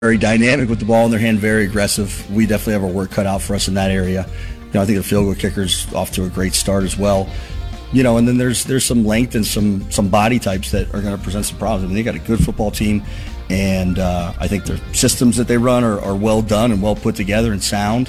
very dynamic with the ball in their hand, very aggressive. We definitely have our work cut out for us in that area. I think the field goal kicker's off to a great start as well. And then there's some length and some body types that are going to present some problems. I mean, they got a good football team, and I think their systems that they run are well done and well put together and sound.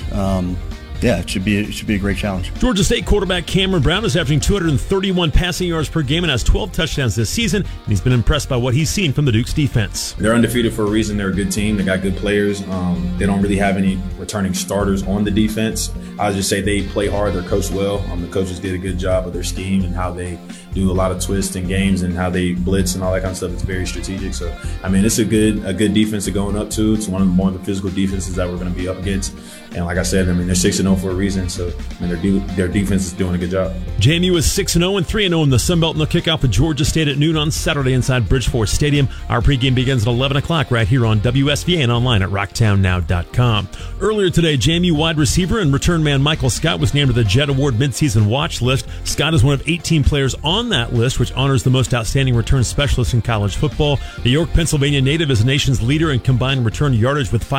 It should be a great challenge. Georgia State quarterback Cameron Brown is averaging 231 passing yards per game and has 12 touchdowns this season, and he's been impressed by what he's seen from the Duke's defense. They're undefeated for a reason. They're a good team. They got good players. They don't really have any returning starters on the defense. I would just say they play hard. They're coached well. The coaches did a good job of their scheme and how they do a lot of twists in games and how they blitz and all that kind of stuff. It's very strategic. So, it's a good defense to going up to. It's one of the physical defenses that we're going to be up against. And like I said, they're 6-0 for a reason. So, their defense is doing a good job. JMU is 6-0 and 3-0 in the Sun Belt, and they'll kick off with Georgia State at noon on Saturday inside Bridgeforth Stadium. Our pregame begins at 11 o'clock right here on WSVA and online at rocktownnow.com. Earlier today, JMU wide receiver and return man Michael Scott was named to the Jet Award midseason watch list. Scott is one of 18 players on that list, which honors the most outstanding return specialist in college football. The York, Pennsylvania native is the nation's leader in combined return yardage with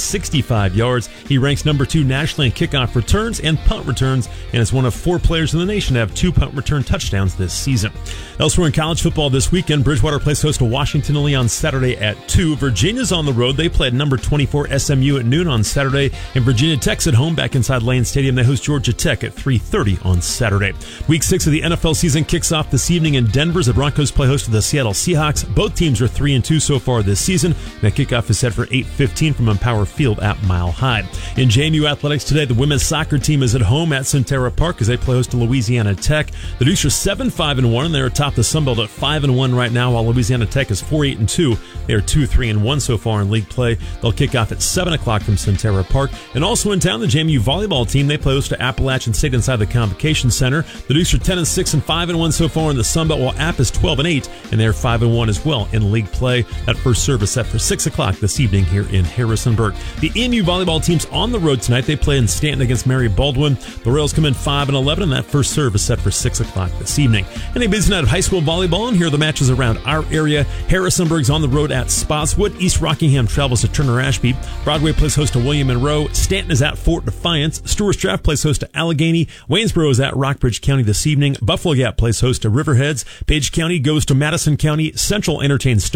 565 yards. He ranks number 2 nationally in kickoff returns and punt returns, and is one of 4 players in the nation to have 2 punt return touchdowns this season. Elsewhere in college football this weekend, Bridgewater plays host to Washington Lee on Saturday at 2. Virginia's on the road. They play at number 24 SMU at noon on Saturday, and Virginia Tech's at home back inside Lane Stadium. They host Georgia Tech at 3:30 on Saturday. Week 6 of the NFL season kicks off this evening in Denver as the Broncos play host to the Seattle Seahawks. Both teams are 3-2 so far this season. That kickoff is set for 8:15 from Empower Field at Mile High. In JMU athletics today, the women's soccer team is at home at Centerra Park as they play host to Louisiana Tech. The Dukes are 7-5-1, and they're atop the Sun Belt at 5-1 right now, while Louisiana Tech is 4-8-2. They are 2-3-1 so far in league play. They'll kick off at 7 o'clock from Centerra Park. And also in town, the JMU volleyball team, they play host to Appalachian State inside the Convocation Center. The Dukes are 10-6 and 5-1 so far in the Sun Belt, while App is 12-8, and they're 5-1 as well in league play. That first service set for 6 o'clock this evening here in Harrisonburg. The EMU volleyball team's on the road tonight. They play in Stanton against Mary Baldwin. The Royals come in 5-11, and that first serve is set for 6 o'clock this evening. And a busy night of high school volleyball, and here are the matches around our area. Harrisonburg's on the road at Spotswood. East Rockingham travels to Turner Ashby. Broadway plays host to William Monroe. Stanton is at Fort Defiance. Stewart Straff plays host to Allegheny. Waynesboro is at Rockbridge County this evening. Buffalo Gap plays host to Riverheads. Page County goes to Madison County. Central entertains